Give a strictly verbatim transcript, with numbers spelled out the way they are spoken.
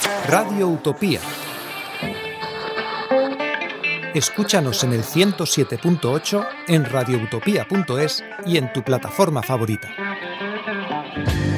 Radio Utopía. Escúchanos en el ciento siete punto ocho, en radioutopía punto es y en tu plataforma favorita.